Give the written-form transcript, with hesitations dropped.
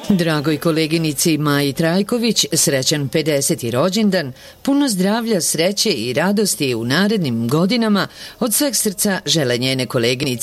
Dragoj koleginici Maji Trajković, srećan 50. rođendan, puno zdravlja, sreće i radosti u narednim godinama, od sveg srca žele njene koleginice